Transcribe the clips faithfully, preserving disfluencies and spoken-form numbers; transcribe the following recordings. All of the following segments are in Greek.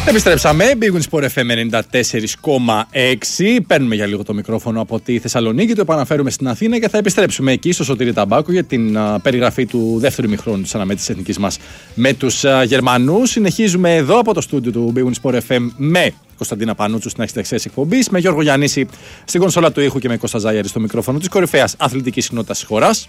Επιστρέψαμε, Big Win Sport εφ εμ ενενήντα τέσσερα κόμμα έξι. Παίρνουμε για λίγο το μικρόφωνο από τη Θεσσαλονίκη, το επαναφέρουμε στην Αθήνα και θα επιστρέψουμε εκεί στο Σωτήρη Ταμπάκο για την uh, περιγραφή του δεύτερου ημιχρόνου της αναμέτρησης εθνικής μας με τους uh, Γερμανούς. Συνεχίζουμε εδώ από το στούντιο του Big Win Sport εφ εμ με Κωνσταντίνα Πανούτσου στην αρχή της εκπομπής, με Γιώργο Γιαννίση στην κονσόλα του ήχου και με Κώστα Ζάγιαρη στο μικρόφωνο της κορυφαίας αθλητικής συχνότητας της χώρας.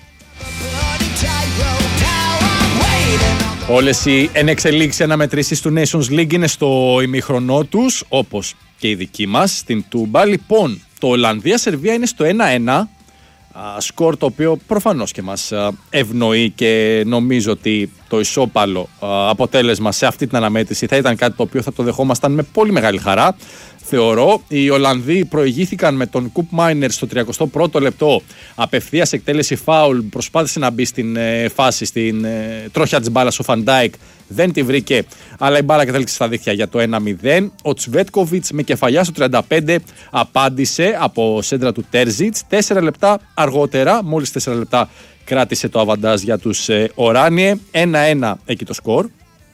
Όλες οι ενεξελίξεις αναμετρήσεις του Nations League είναι στο ημιχρονό τους, όπως και η δική μας στην Τούμπα. Λοιπόν, το Ολλανδία-Σερβία είναι στο ένα ένα, σκορ το οποίο προφανώς και μας ευνοεί και νομίζω ότι το ισόπαλο αποτέλεσμα σε αυτή την αναμέτρηση θα ήταν κάτι το οποίο θα το δεχόμασταν με πολύ μεγάλη χαρά. Θεωρώ, οι Ολλανδοί προηγήθηκαν με τον Κουπ Μάινερ στο τριακοστό πρώτο λεπτό, απευθείας εκτέλεση φάουλ, προσπάθησε να μπει στην ε, φάση, στην ε, τρόχια της μπάλας ο Φαντάικ, δεν τη βρήκε, αλλά η μπάλα κατέληξε στα δίχτυα για το ένα μηδέν. Ο Τσβέτκοβιτς με κεφαλιά στο τριάντα πέντε απάντησε από σέντρα του Τέρζιτς. Τέσσερα λεπτά αργότερα, μόλις τέσσερα λεπτά κράτησε το αβαντάζ για τους ε, Οράνιε. ένα ένα εκεί το σκορ.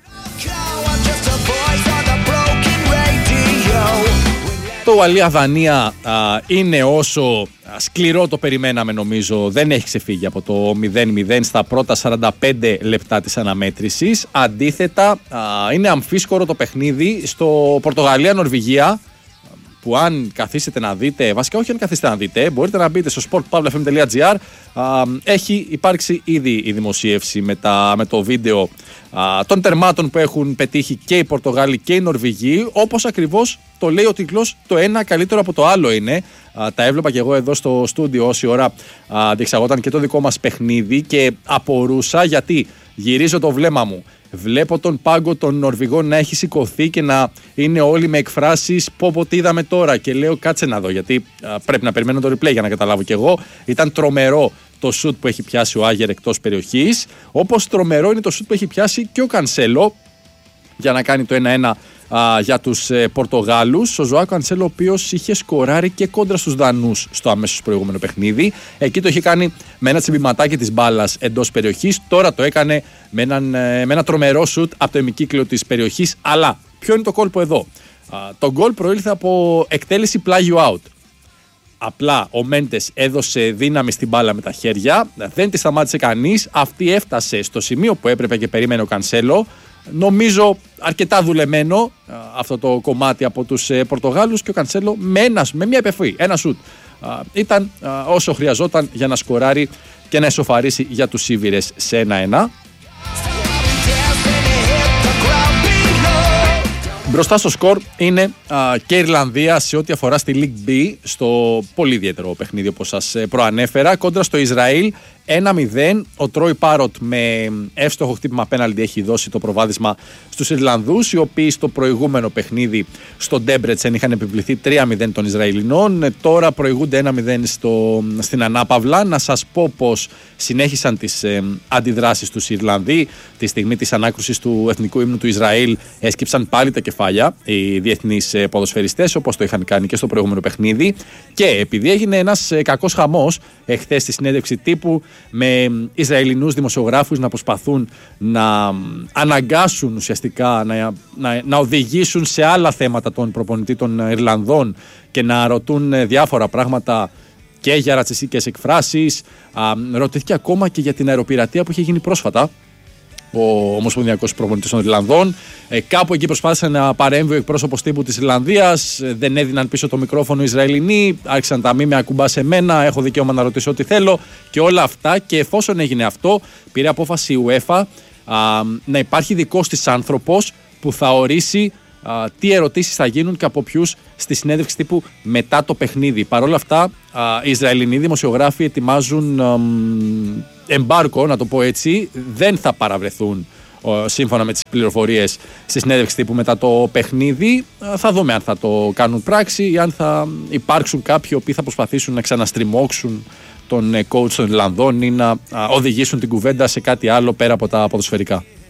Το Ουαλία-Δανία είναι όσο σκληρό το περιμέναμε, νομίζω. Δεν έχει ξεφύγει από το μηδέν μηδέν στα πρώτα σαράντα πέντε λεπτά της αναμέτρησης. Αντίθετα, α, είναι αμφίσκορο το παιχνίδι στο Πορτογαλία-Νορβηγία, που αν καθίσετε να δείτε, βασικά όχι αν καθίσετε να δείτε, μπορείτε να μπείτε στο σπορτ παύλα εφ εμ τελεία τζι άρ. Έχει υπάρξει ήδη η δημοσίευση με, τα, με το βίντεο α, των τερμάτων που έχουν πετύχει και οι Πορτογάλοι και οι Νορβηγοί, όπως ακριβώς το λέει ο τίτλος, το ένα καλύτερο από το άλλο είναι. Α, τα έβλεπα και εγώ εδώ στο στούντιο όση ώρα α, διεξαγόταν και το δικό μας παιχνίδι και απορούσα, γιατί γυρίζω το βλέμμα μου, βλέπω τον πάγκο των Νορβηγών να έχει σηκωθεί και να είναι όλοι με εκφράσεις πω πω τι είδαμε τώρα, και λέω κάτσε να δω, γιατί α, πρέπει να περιμένω το replay για να καταλάβω κι εγώ. Ήταν τρομερό το σουτ που έχει πιάσει ο Άγερ εκτός περιοχής, όπως τρομερό είναι το σουτ που έχει πιάσει και ο Κανσέλο για να κάνει το ένα ένα α, για τους ε, Πορτογάλους. Ο Ζωάκο Κανσέλο, ο οποίος είχε σκοράρει και κόντρα στους Δανούς στο αμέσως προηγούμενο παιχνίδι. Εκεί το είχε κάνει με ένα τσιμπηματάκι της μπάλας εντός περιοχής. Τώρα το έκανε με, έναν, ε, με ένα τρομερό σουτ από το ημικύκλιο της περιοχής. Αλλά ποιο είναι το κόλπο εδώ? Α, το γκολ προήλθε από εκτέλεση πλάγιου out. Απλά ο Μέντες έδωσε δύναμη στην μπάλα με τα χέρια, δεν τη σταμάτησε κανείς. Αυτή έφτασε στο σημείο που έπρεπε και περίμενε ο Κανσέλο. Νομίζω αρκετά δουλεμένο α, αυτό το κομμάτι από τους ε, Πορτογάλους, και ο Κανσέλο με, ένας, με μια επαφή, ένα σουτ α, ήταν α, όσο χρειαζόταν για να σκοράρει και να εσωφαρίσει για τους Σίβηρες σε ένα ένα. Μπροστά στο σκορ είναι α, και η Ιρλανδία σε ό,τι αφορά στη League B, στο πολύ ιδιαίτερο παιχνίδι όπως σας προανέφερα, κόντρα στο Ισραήλ. ένα μηδέν, ο Τρόι Πάροτ με εύστοχο χτύπημα πέναλτι έχει δώσει το προβάδισμα στους Ιρλανδούς, οι οποίοι στο προηγούμενο παιχνίδι στο Ντέμπρετσεν είχαν επιβληθεί τρία μηδέν των Ισραηλινών. Τώρα προηγούνται ένα μηδέν στο, στην ανάπαυλα. Να σας πω πως συνέχισαν τις ε, αντιδράσεις τους οι Ιρλανδοί. Τη στιγμή της ανάκρουσης του εθνικού ύμνου του Ισραήλ έσκυψαν πάλι τα κεφάλια οι διεθνείς ε, ποδοσφαιριστές, όπως το είχαν κάνει και στο προηγούμενο παιχνίδι. Και επειδή έγινε ένας ε, κακός χαμός εχθές στη συνέντευξη τύπου, με Ισραηλινούς δημοσιογράφους να προσπαθούν να αναγκάσουν ουσιαστικά να, να, να οδηγήσουν σε άλλα θέματα τον προπονητή των Ιρλανδών και να ρωτούν διάφορα πράγματα και για ρατσιστικές εκφράσεις. Α, ρωτήθηκε ακόμα και για την αεροπειρατεία που είχε γίνει πρόσφατα ο ομοσπονδιακός προπονητής των Ιρλανδών. Ε, κάπου εκεί προσπάθησε να παρέμβει ο εκπρόσωπος τύπου της Ιρλανδίας. Ε, δεν έδιναν πίσω το μικρόφωνο οι Ισραηλινοί. Άρχισαν τα μη με ακουμπά σε μένα. Έχω δικαίωμα να ρωτήσω ό,τι θέλω και όλα αυτά. Και εφόσον έγινε αυτό, πήρε απόφαση η UEFA α, να υπάρχει δικός της άνθρωπος που θα ορίσει α, τι ερωτήσεις θα γίνουν και από ποιους στη συνέντευξη τύπου μετά το παιχνίδι. Παρ' όλα αυτά, α, οι Ισραηλινοί δημοσιογράφοι ετοιμάζουν α, εμπάρκο, να το πω έτσι, δεν θα παραβρεθούν σύμφωνα με τις πληροφορίες στη συνέντευξη τύπου μετά το παιχνίδι. Θα δούμε αν θα το κάνουν πράξη ή αν θα υπάρξουν κάποιοι οποίοι θα προσπαθήσουν να ξαναστριμώξουν τον coach των Ιρλανδών ή να οδηγήσουν την κουβέντα σε κάτι άλλο πέρα από τα ποδοσφαιρικά.